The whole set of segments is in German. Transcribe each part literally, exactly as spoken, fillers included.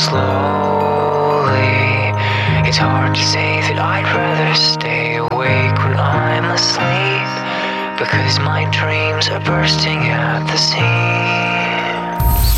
slowly. It's hard to say that I'd rather stay awake when I'm asleep, because my dreams are bursting at the seams.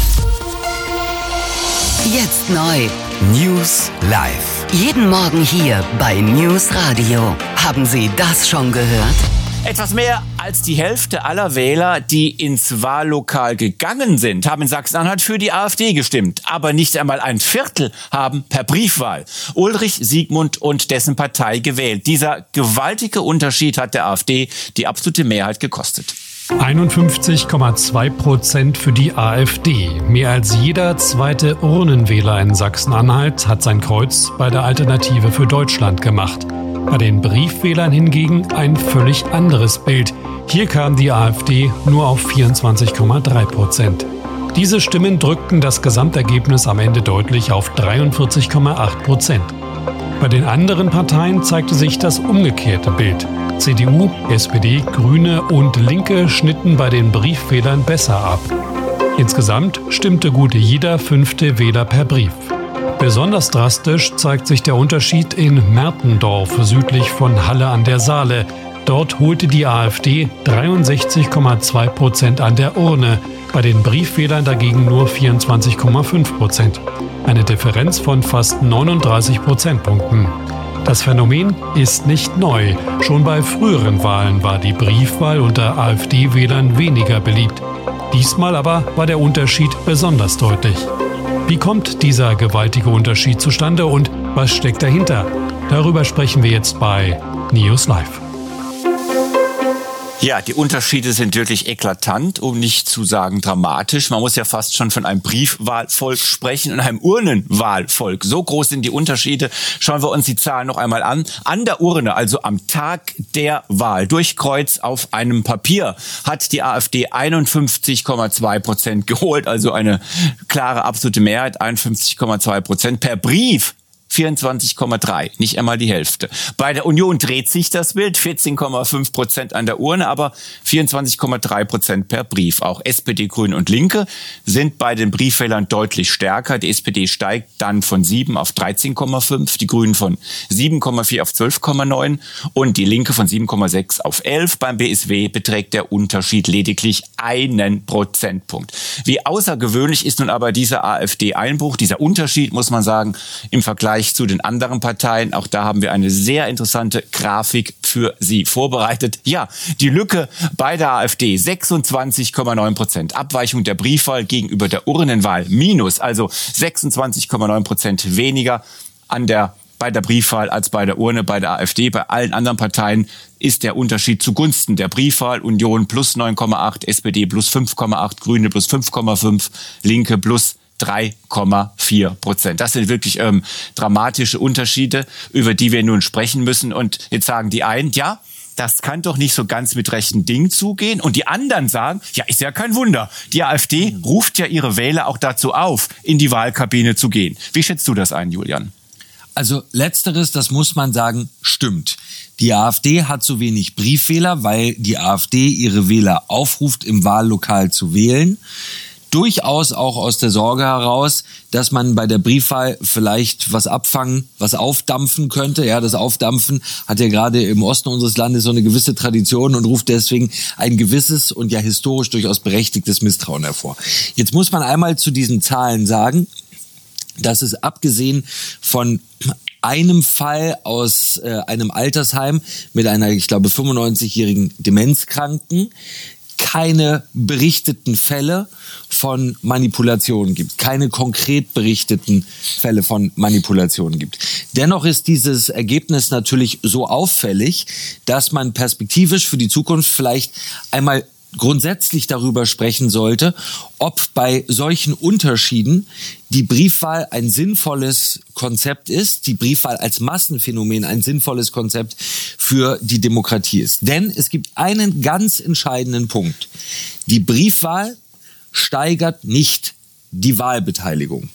Jetzt neu. News Live. Jeden Morgen hier bei News Radio. Haben Sie das schon gehört? Etwas mehr als die Hälfte aller Wähler, die ins Wahllokal gegangen sind, haben in Sachsen-Anhalt für die AfD gestimmt. Aber nicht einmal ein Viertel haben per Briefwahl Ulrich Siegmund und dessen Partei gewählt. Dieser gewaltige Unterschied hat der AfD die absolute Mehrheit gekostet. einundfünfzig Komma zwei Prozent für die AfD. Mehr als jeder zweite Urnenwähler in Sachsen-Anhalt hat sein Kreuz bei der Alternative für Deutschland gemacht. Bei den Briefwählern hingegen ein völlig anderes Bild. Hier kam die AfD nur auf vierundzwanzig Komma drei Prozent. Diese Stimmen drückten das Gesamtergebnis am Ende deutlich auf dreiundvierzig Komma acht Prozent. Bei den anderen Parteien zeigte sich das umgekehrte Bild. C D U, S P D, Grüne und Linke schnitten bei den Briefwählern besser ab. Insgesamt stimmte gut jeder fünfte Wähler per Brief. Besonders drastisch zeigt sich der Unterschied in Mertendorf, südlich von Halle an der Saale. Dort holte die AfD dreiundsechzig Komma zwei Prozent an der Urne, bei den Briefwählern dagegen nur vierundzwanzig Komma fünf Prozent. Eine Differenz von fast neununddreißig Prozentpunkten. Das Phänomen ist nicht neu. Schon bei früheren Wahlen war die Briefwahl unter AfD-Wählern weniger beliebt. Diesmal aber war der Unterschied besonders deutlich. Wie kommt dieser gewaltige Unterschied zustande und was steckt dahinter? Darüber sprechen wir jetzt bei News Live. Ja, die Unterschiede sind wirklich eklatant, um nicht zu sagen dramatisch. Man muss ja fast schon von einem Briefwahlvolk sprechen und einem Urnenwahlvolk. So groß sind die Unterschiede. Schauen wir uns die Zahlen noch einmal an. An der Urne, also am Tag der Wahl, durch Kreuz auf einem Papier, hat die AfD einundfünfzig Komma zwei Prozent geholt. Also eine klare absolute Mehrheit, einundfünfzig Komma zwei Prozent. Per Brief vierundzwanzig Komma drei, nicht einmal die Hälfte. Bei der Union dreht sich das Bild, vierzehn Komma fünf Prozent an der Urne, aber vierundzwanzig Komma drei Prozent per Brief. Auch S P D, Grüne und Linke sind bei den Briefwählern deutlich stärker. Die S P D steigt dann von sieben auf dreizehn Komma fünf, die Grünen von sieben Komma vier auf zwölf Komma neun und die Linke von sieben Komma sechs auf elf. Beim B S W beträgt der Unterschied lediglich einen Prozentpunkt. Wie außergewöhnlich ist nun aber dieser AfD-Einbruch, dieser Unterschied, muss man sagen, im Vergleich zu den anderen Parteien. Auch da haben wir eine sehr interessante Grafik für Sie vorbereitet. Ja, die Lücke bei der AfD, sechsundzwanzig Komma neun Prozent. Abweichung der Briefwahl gegenüber der Urnenwahl, minus, also sechsundzwanzig Komma neun Prozent weniger an der bei der Briefwahl als bei der Urne, bei der AfD. Bei allen anderen Parteien ist der Unterschied zugunsten der Briefwahl. Union plus neun Komma acht, S P D plus fünf Komma acht, Grüne plus fünf Komma fünf, Linke plus drei Komma vier Prozent. Das sind wirklich ähm, dramatische Unterschiede, über die wir nun sprechen müssen. Und jetzt sagen die einen, ja, das kann doch nicht so ganz mit rechten Dingen zugehen. Und die anderen sagen, ja, ist ja kein Wunder. Die AfD ruft ja ihre Wähler auch dazu auf, in die Wahlkabine zu gehen. Wie schätzt du das ein, Julian? Also letzteres, das muss man sagen, stimmt. Die AfD hat so wenig Briefwähler, weil die AfD ihre Wähler aufruft, im Wahllokal zu wählen. Durchaus auch aus der Sorge heraus, dass man bei der Briefwahl vielleicht was abfangen, was aufdampfen könnte. Ja, das Aufdampfen hat ja gerade im Osten unseres Landes so eine gewisse Tradition und ruft deswegen ein gewisses und ja historisch durchaus berechtigtes Misstrauen hervor. Jetzt muss man einmal zu diesen Zahlen sagen, dass es abgesehen von einem Fall aus äh, einem Altersheim mit einer, ich glaube, fünfundneunzigjährigen Demenzkranken keine berichteten Fälle von Manipulationen gibt, keine konkret berichteten Fälle von Manipulationen gibt. Dennoch ist dieses Ergebnis natürlich so auffällig, dass man perspektivisch für die Zukunft vielleicht einmal grundsätzlich darüber sprechen sollte, ob bei solchen Unterschieden die Briefwahl ein sinnvolles Konzept ist, die Briefwahl als Massenphänomen ein sinnvolles Konzept für die Demokratie ist. Denn es gibt einen ganz entscheidenden Punkt. Die Briefwahl steigert nicht die Wahlbeteiligung.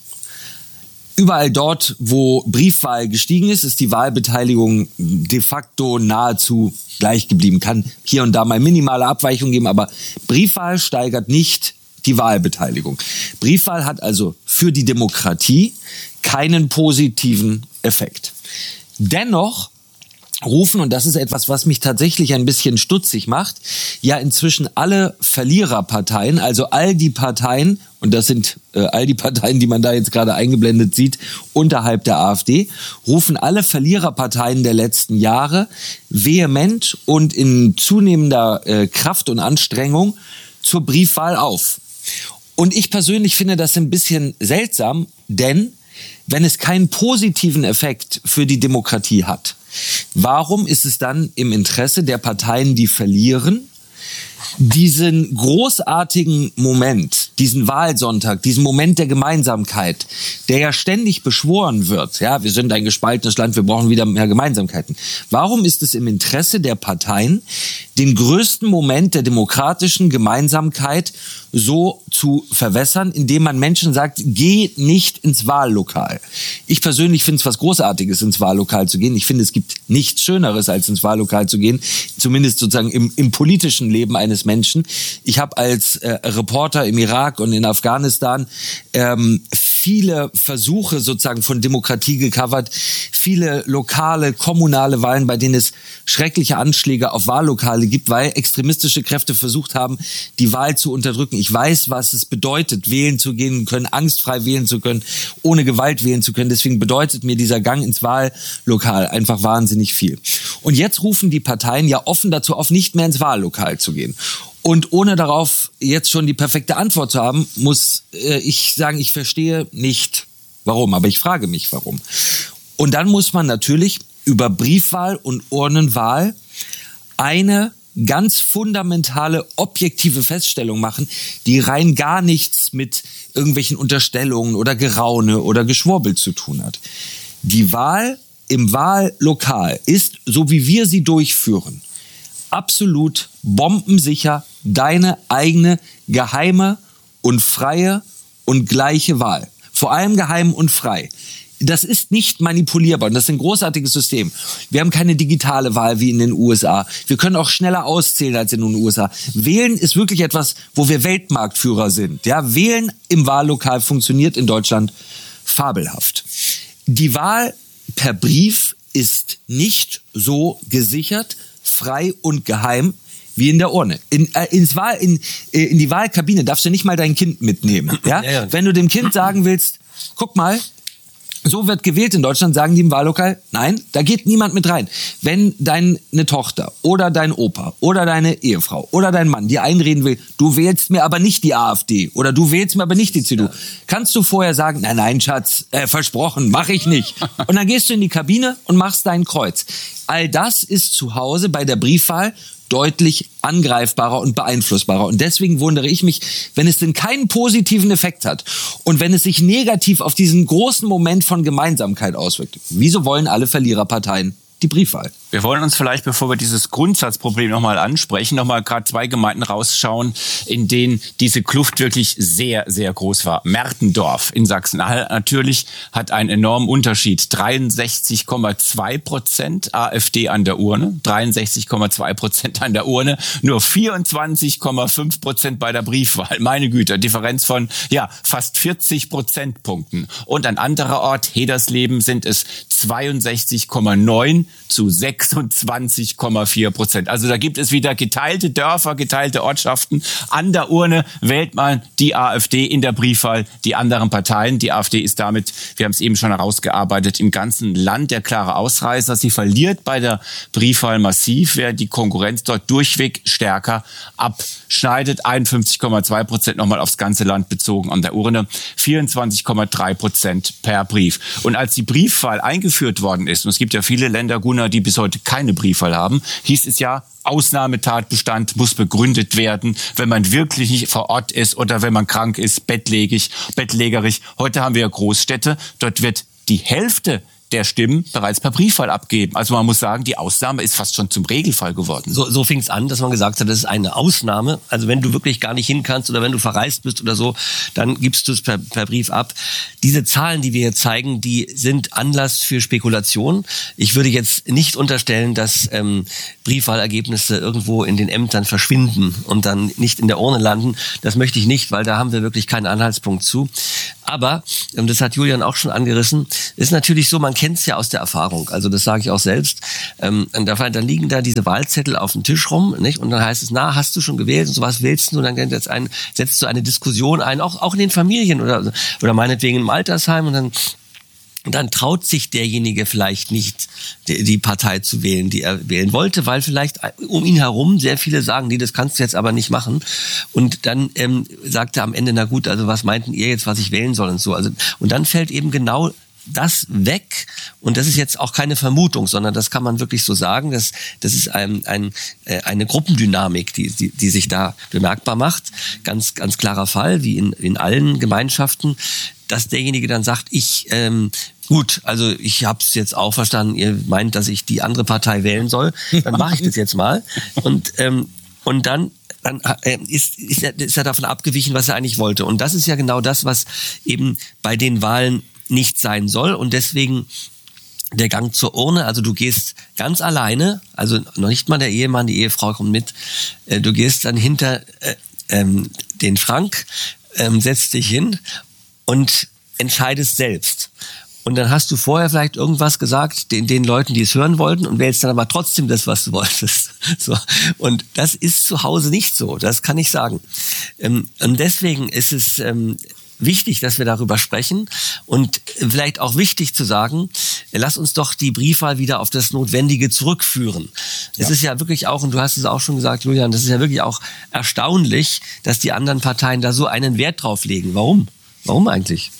Überall dort, wo Briefwahl gestiegen ist, ist die Wahlbeteiligung de facto nahezu gleich geblieben. Kann hier und da mal minimale Abweichungen geben, aber Briefwahl steigert nicht die Wahlbeteiligung. Briefwahl hat also für die Demokratie keinen positiven Effekt. Dennoch rufen, und das ist etwas, was mich tatsächlich ein bisschen stutzig macht, ja inzwischen alle Verliererparteien, also all die Parteien, und das sind äh, all die Parteien, die man da jetzt gerade eingeblendet sieht, unterhalb der AfD, rufen alle Verliererparteien der letzten Jahre vehement und in zunehmender äh, Kraft und Anstrengung zur Briefwahl auf. Und ich persönlich finde das ein bisschen seltsam, denn wenn es keinen positiven Effekt für die Demokratie hat, warum ist es dann im Interesse der Parteien, die verlieren, diesen großartigen Moment, diesen Wahlsonntag, diesen Moment der Gemeinsamkeit, der ja ständig beschworen wird, ja, wir sind ein gespaltenes Land, wir brauchen wieder mehr Gemeinsamkeiten. Warum ist es im Interesse der Parteien, den größten Moment der demokratischen Gemeinsamkeit so zu verwässern, indem man Menschen sagt, geh nicht ins Wahllokal? Ich persönlich finde es was Großartiges, ins Wahllokal zu gehen. Ich finde, es gibt nichts Schöneres, als ins Wahllokal zu gehen, zumindest sozusagen im, im politischen Leben eines Menschen. Ich habe als äh, Reporter im Irak und in Afghanistan ähm, viele Versuche sozusagen von Demokratie gecovert, viele lokale, kommunale Wahlen, bei denen es schreckliche Anschläge auf Wahllokale gibt, weil extremistische Kräfte versucht haben, die Wahl zu unterdrücken. Ich weiß, was es bedeutet, wählen zu gehen können, angstfrei wählen zu können, ohne Gewalt wählen zu können. Deswegen bedeutet mir dieser Gang ins Wahllokal einfach wahnsinnig viel. Und jetzt rufen die Parteien ja offen dazu auf, nicht mehr ins Wahllokal zu gehen. Und ohne darauf jetzt schon die perfekte Antwort zu haben, muss äh, ich sagen, ich verstehe nicht, warum. Aber ich frage mich, warum. Und dann muss man natürlich über Briefwahl und Urnenwahl eine ganz fundamentale, objektive Feststellung machen, die rein gar nichts mit irgendwelchen Unterstellungen oder Geraune oder Geschwurbel zu tun hat. Die Wahl im Wahllokal ist, so wie wir sie durchführen, absolut bombensicher deine eigene geheime und freie und gleiche Wahl. Vor allem geheim und frei. Das ist nicht manipulierbar und das ist ein großartiges System. Wir haben keine digitale Wahl wie in den U S A. Wir können auch schneller auszählen als in den U S A. Wählen ist wirklich etwas, wo wir Weltmarktführer sind. Ja, Wählen im Wahllokal funktioniert in Deutschland fabelhaft. Die Wahl per Brief ist nicht so gesichert, frei und geheim wie in der Urne. In, äh, ins Wahl, in, äh, in die Wahlkabine darfst du nicht mal dein Kind mitnehmen. Ja? Ja, ja. Wenn du dem Kind sagen willst, guck mal, so wird gewählt in Deutschland, sagen die im Wahllokal, nein, da geht niemand mit rein. Wenn deine Tochter oder dein Opa oder deine Ehefrau oder dein Mann dir einreden will, du wählst mir aber nicht die AfD oder du wählst mir aber nicht die C D U, kannst du vorher sagen, nein, nein, Schatz, äh, versprochen, mache ich nicht. Und dann gehst du in die Kabine und machst dein Kreuz. All das ist zu Hause bei der Briefwahl deutlich angreifbarer und beeinflussbarer. Und deswegen wundere ich mich, wenn es denn keinen positiven Effekt hat und wenn es sich negativ auf diesen großen Moment von Gemeinsamkeit auswirkt. Wieso wollen alle Verliererparteien die Briefwahl? Wir wollen uns vielleicht, bevor wir dieses Grundsatzproblem nochmal ansprechen, nochmal gerade zwei Gemeinden rausschauen, in denen diese Kluft wirklich sehr, sehr groß war. Mertendorf in Sachsen-Anhalt natürlich hat einen enormen Unterschied. dreiundsechzig Komma zwei Prozent AfD an der Urne, dreiundsechzig Komma zwei Prozent an der Urne, nur vierundzwanzig Komma fünf Prozent bei der Briefwahl. Meine Güte, Differenz von ja fast vierzig Prozentpunkten. Und ein anderer Ort, Hedersleben, sind es zweiundsechzig Komma neun zu sechsundzwanzig Komma vier Prozent. Also da gibt es wieder geteilte Dörfer, geteilte Ortschaften. An der Urne wählt man die AfD, in der Briefwahl die anderen Parteien. Die AfD ist damit, wir haben es eben schon herausgearbeitet, im ganzen Land der klare Ausreißer. Sie verliert bei der Briefwahl massiv, während die Konkurrenz dort durchweg stärker abschneidet. einundfünfzig Komma zwei Prozent nochmal aufs ganze Land bezogen an der Urne, vierundzwanzig Komma drei Prozent per Brief. Und als die Briefwahl eingeführt worden ist, und es gibt ja viele Länder, Gunnar, die bis heute keine Briefwahl haben, hieß es ja, Ausnahmetatbestand muss begründet werden, wenn man wirklich nicht vor Ort ist oder wenn man krank ist, bettlägerig, bettlägerig. Heute haben wir ja Großstädte, dort wird die Hälfte der Stimmen bereits per Briefwahl abgeben. Also man muss sagen, die Ausnahme ist fast schon zum Regelfall geworden. So, so fing es an, dass man gesagt hat, das ist eine Ausnahme. Also wenn du wirklich gar nicht hin kannst oder wenn du verreist bist oder so, dann gibst du es per, per Brief ab. Diese Zahlen, die wir hier zeigen, die sind Anlass für Spekulation. Ich würde jetzt nicht unterstellen, dass ähm, Briefwahlergebnisse irgendwo in den Ämtern verschwinden und dann nicht in der Urne landen. Das möchte ich nicht, weil da haben wir wirklich keinen Anhaltspunkt zu. Aber, ähm, das hat Julian auch schon angerissen, ist natürlich so, man kennt es ja aus der Erfahrung. Also das sage ich auch selbst. Ähm, dann liegen da diese Wahlzettel auf dem Tisch rum, nicht? Und dann heißt es, na, hast du schon gewählt und so, was willst du? Und dann jetzt ein, setzt du eine Diskussion ein, auch, auch in den Familien oder, oder meinetwegen im Altersheim und dann Und dann traut sich derjenige vielleicht nicht, die, die Partei zu wählen, die er wählen wollte, weil vielleicht um ihn herum sehr viele sagen, nee, das kannst du jetzt aber nicht machen. Und dann ähm, sagt er am Ende, na gut, also was meinten ihr jetzt, was ich wählen soll und so. Also, und dann fällt eben genau das weg, und das ist jetzt auch keine Vermutung, sondern das kann man wirklich so sagen, dass das ist ein, ein, eine Gruppendynamik, die, die, die sich da bemerkbar macht. Ganz, ganz klarer Fall, wie in, in allen Gemeinschaften, dass derjenige dann sagt, ich, ähm, gut, also ich habe es jetzt auch verstanden, ihr meint, dass ich die andere Partei wählen soll, dann mache ich das jetzt mal. Und, ähm, und dann dann ist, ist, er, ist er davon abgewichen, was er eigentlich wollte. Und das ist ja genau das, was eben bei den Wahlen nicht sein soll, und deswegen der Gang zur Urne, also du gehst ganz alleine, also noch nicht mal der Ehemann, die Ehefrau kommt mit, du gehst dann hinter äh, ähm, den Schrank, ähm, setzt dich hin und entscheidest selbst. Und dann hast du vorher vielleicht irgendwas gesagt den, den Leuten, die es hören wollten, und wählst dann aber trotzdem das, was du wolltest. So. Und das ist zu Hause nicht so, das kann ich sagen. Ähm, und deswegen ist es ähm, wichtig, dass wir darüber sprechen, und vielleicht auch wichtig zu sagen, lass uns doch die Briefwahl wieder auf das Notwendige zurückführen. Es ja. ist ja wirklich auch, und du hast es auch schon gesagt, Julian, das ist ja wirklich auch erstaunlich, dass die anderen Parteien da so einen Wert drauf legen. Warum? Warum eigentlich?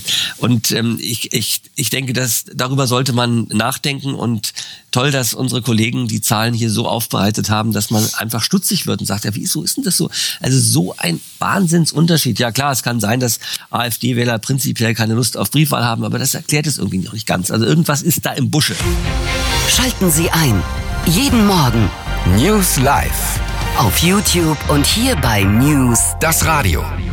Und ähm, ich, ich, ich denke, dass darüber sollte man nachdenken, und toll, dass unsere Kollegen die Zahlen hier so aufbereitet haben, dass man einfach stutzig wird und sagt, ja, wieso ist denn das so? Also so ein Wahnsinnsunterschied. Ja klar, es kann sein, dass AfD-Wähler prinzipiell keine Lust auf Briefwahl haben, aber das erklärt es irgendwie noch nicht ganz. Also irgendwas ist da im Busche. Schalten Sie ein. Jeden Morgen. News Live. Auf YouTube und hier bei News. Das Radio.